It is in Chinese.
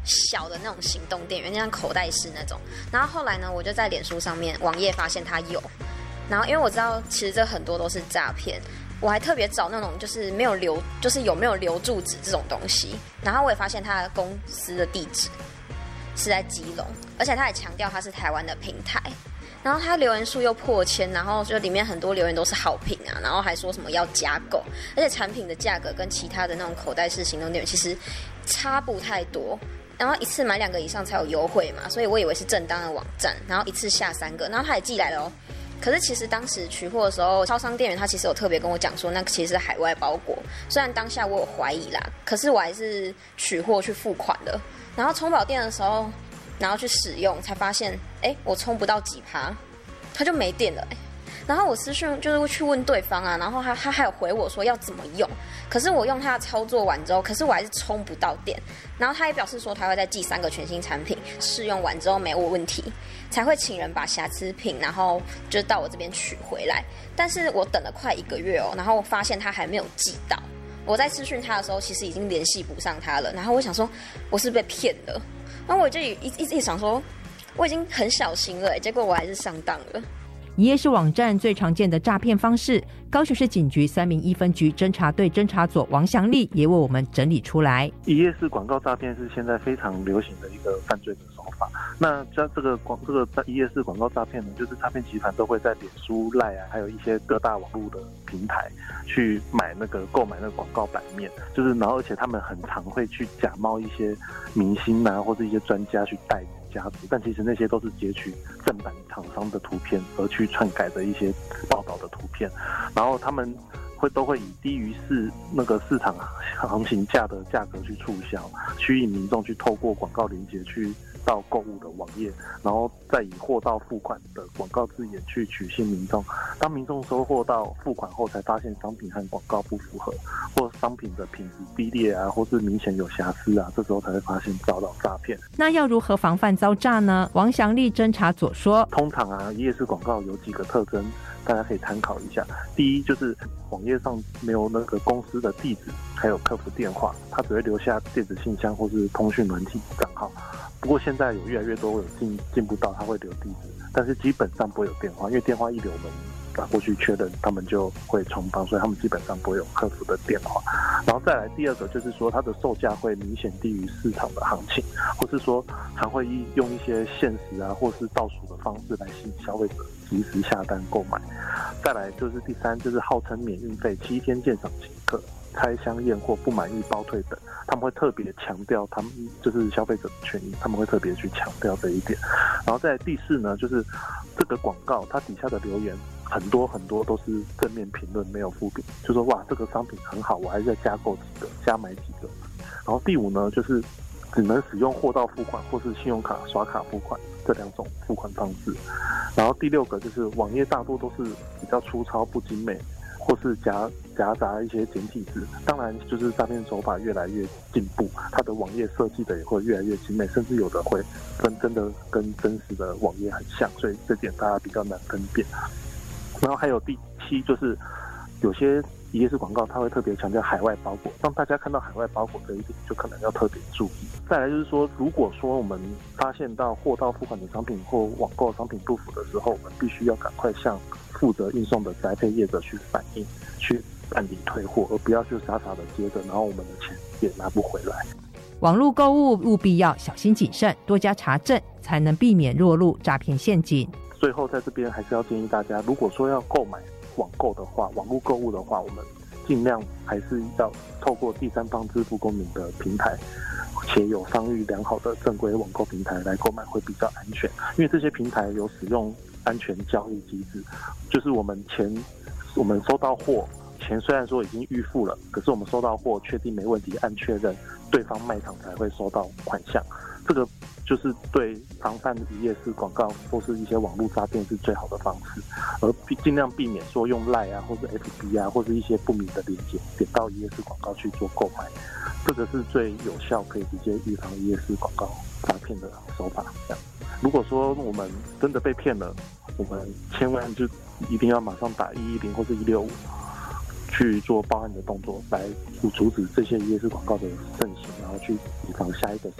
小的那种行动电源，像口袋式那种。然后后来呢，我就在脸书上面网页发现它有，然后因为我知道其实这很多都是诈骗，我还特别找那种就是没有留，就是有没有留住址这种东西。然后我也发现他的公司的地址是在基隆，而且他也强调他是台湾的平台。然后他留言数又破千，然后就里面很多留言都是好评啊，然后还说什么要加购，而且产品的价格跟其他的那种口袋式行动电源其实差不太多。然后一次买2个以上才有优惠嘛，所以我以为是正当的网站，然后一次下3个，然后他也寄来了哦。可是其实当时取货的时候，超商店员他其实有特别跟我讲说，那其实是海外包裹。虽然当下我有怀疑啦，可是我还是取货去付款的。然后充饱电的时候，然后去使用，才发现，我充不到几%，它就没电了。然后我私讯就是去问对方啊，然后他还有回我说要怎么用，可是我用他的操作完之后，可是我还是充不到电。然后他也表示说他会再寄3个全新产品，试用完之后没有问题，才会请人把瑕疵品，然后就到我这边取回来。但是我等了快1个月哦，然后我发现他还没有寄到。我在私讯他的时候，其实已经联系不上他了。然后我想说，我是被骗了。然后我就一直想说，我已经很小心了，结果我还是上当了。 一页式网站最常见的诈骗方式，高雄市警局3民1分局侦查队侦查佐王祥利也为我们整理出来。 一页式广告诈骗是现在非常流行的一个犯罪的手法。那像这个一页式广告诈骗呢，就是诈骗集团都会在脸书、赖啊，还有一些各大网络的平台去购买那个广告版面，然后而且他们很常会去假冒一些明星啊，或是一些专家去代言家族，但其实那些都是截取正版厂商的图片而去篡改的一些报道的图片，然后他们都会以低于市场行情价的价格去促销，吸引民众去透过广告连结去到购物的网页，然后再以货到付款的广告字眼去取信民众。当民众收货到付款后，才发现商品和广告不符合，或商品的品质低劣啊，或是明显有瑕疵啊，这时候才会发现遭到诈骗。 那要如何防范遭诈呢？王祥利侦查佐说， 通常啊，一页式广告有几个特征，大家可以参考一下。第一，就是网页上没有那个公司的地址，还有客服电话，它只会留下电子信箱或是通讯软体账号。不过现在有越来越多有进步到它会留地址，但是基本上不会有电话，因为电话一留，我们打过去确认，他们就会重磅，所以他们基本上不会有客服的电话。然后再来第二个就是说，它的售价会明显低于市场的行情，或是说常会用一些限时啊，或是倒数的方式来吸引消费者及时下单购买。再来就是第三，就是号称免运费、7天鉴赏请客、拆箱验货、不满意包退等，他们会特别强调他们就是消费者的权益，他们会特别去强调这一点。然后再来第四呢，就是这个广告它底下的留言很多都是正面评论，没有负评，就说哇这个商品很好，我还是再加购几个，加买几个。然后第五呢，就是只能使用货到付款或是信用卡刷卡付款这2种付款方式。然后第6个就是网页大多都是比较粗糙不精美，或是夹杂一些简体字。当然就是诈骗手法越来越进步，它的网页设计的也会越来越精美，甚至有的会真的跟真实的网页很像，所以这点大家比较难分辨。然后还有第7，就是有些一页式广告它会特别强调海外包裹，让大家看到海外包裹这一点就可能要特别注意。再来就是说，如果说我们发现到货到付款的商品或网购商品不符的时候，我们必须要赶快向负责运送的宅配业者去反映，去办理退货，而不要就傻傻的接着，然后我们的钱也拿不回来。 网络购物务必要小心谨慎，多加查证，才能避免落入诈骗陷阱。 最后在这边还是要建议大家，如果说要购买网络购物的话，我们尽量还是要透过第三方支付功能的平台，且有商誉良好的正规网购平台来购买会比较安全。因为这些平台有使用安全交易机制，就是我们收到货，钱虽然说已经预付了，可是我们收到货确定没问题，按确认，对方卖场才会收到款项。这个就是对防范一页式广告或是一些网络诈骗是最好的方式，而尽量避免说用 LINE 啊，或是 FB 啊，或是一些不明的链接点到一页式广告去做购买，这个是最有效可以直接预防一页式广告诈骗的手法。这样，如果说我们真的被骗了，我们千万就一定要马上打110或是165去做报案的动作，来阻止这些一页式广告的盛行，然后去预防下一个